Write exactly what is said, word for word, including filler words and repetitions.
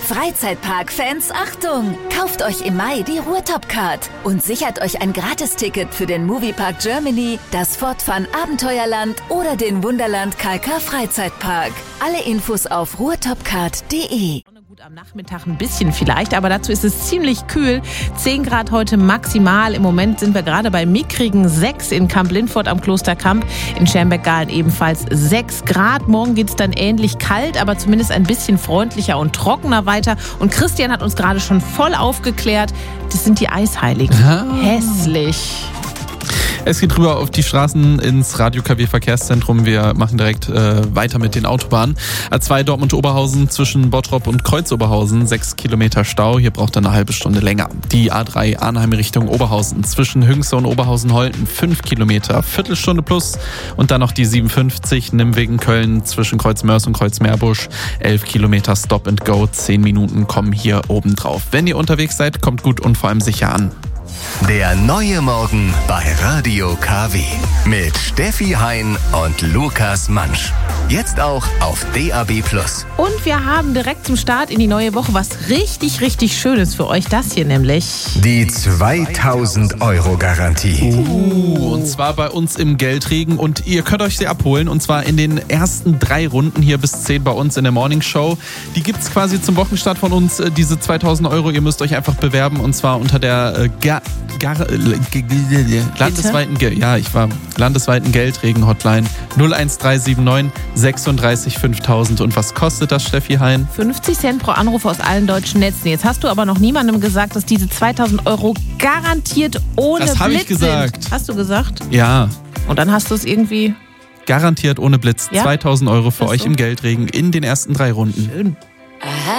Freizeitpark-Fans, Achtung! Kauft euch im Mai die Ruhrtop-Card und sichert euch ein Gratisticket für den Moviepark Germany, das Fort Fun Abenteuerland oder den Wunderland K K Freizeitpark. Alle Infos auf ruhrtopcard punkt de. Gut, am Nachmittag ein bisschen vielleicht, aber dazu ist es ziemlich kühl. zehn Grad heute maximal. Im Moment sind wir gerade bei mickrigen sechs in Kamp-Lindfort am Klosterkamp. In Schermbeck-Gahlen ebenfalls sechs Grad. Morgen geht es dann ähnlich kalt, aber zumindest ein bisschen freundlicher und trockener weiter. Und Christian hat uns gerade schon voll aufgeklärt, das sind die Eisheiligen. Ah. Hässlich. Es geht rüber auf die Straßen ins Radio-K W Verkehrszentrum. Wir machen direkt äh, weiter mit den Autobahnen. A zwei Dortmund-Oberhausen zwischen Bottrop und Kreuz-Oberhausen, sechs Kilometer Stau. Hier braucht er eine halbe Stunde länger. Die A drei Arnheim Richtung Oberhausen zwischen Hünxe und Oberhausen-Holten, fünf Kilometer, Viertelstunde plus. Und dann noch die siebenundfünfzig Nimwegen-Köln zwischen Kreuzmörs und Kreuzmeerbusch, elf Kilometer Stop and Go, zehn Minuten kommen hier oben drauf. Wenn ihr unterwegs seid, kommt gut und vor allem sicher an. Der neue Morgen bei Radio K W mit Steffi Hein und Lukas Mansch. Jetzt auch auf D A B plus. Und wir haben direkt zum Start in die neue Woche was richtig, richtig Schönes für euch. Das hier nämlich. Die zweitausend Euro Garantie. Uh, und zwar bei uns im Geldregen. Und ihr könnt euch sie abholen. Und zwar in den ersten drei Runden hier bis zehn bei uns in der Morning Show. Die gibt es quasi zum Wochenstart von uns, diese zweitausend Euro. Ihr müsst euch einfach bewerben. Und zwar unter der äh, Ga- Gar- äh, g- g- g- landesweiten, Ge- ja, ich war landesweiten Geldregen-Hotline null eins drei sieben neun sechsunddreißig fünftausend. Und was kostet das, Steffi Hein? fünfzig Cent pro Anruf aus allen deutschen Netzen. Jetzt hast du aber noch niemandem gesagt, dass diese zweitausend Euro garantiert ohne das Blitz ich gesagt. sind. Hast du gesagt? Ja. Und dann hast du es irgendwie... Garantiert ohne Blitz. Ja? zweitausend Euro für Ach so. euch im Geldregen in den ersten drei Runden. Schön. Aha.